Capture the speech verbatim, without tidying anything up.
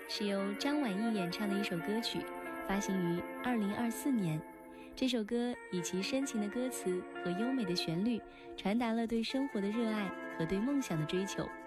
是由张晚意演唱的一首歌曲，发行于二零二四年。这首歌以其深情的歌词和优美的旋律，传达了对生活的热爱和对梦想的追求。